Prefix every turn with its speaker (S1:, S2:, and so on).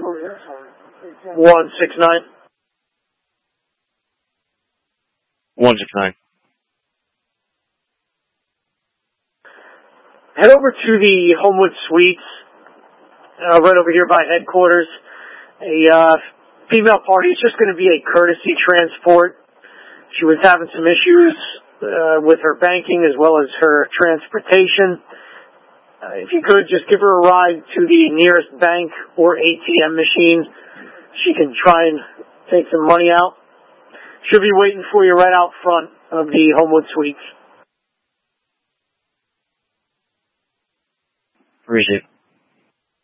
S1: 169.
S2: 169.
S1: Head over to the Homewood Suites, right over here by headquarters. A female party. It's just going to be a courtesy transport. She was having some issues with her banking as well as her transportation. If you could, just give her a ride to the nearest bank or ATM machine. She can try and take some money out. She'll be waiting for you right out front of the Homewood Suites.
S2: Appreciate it.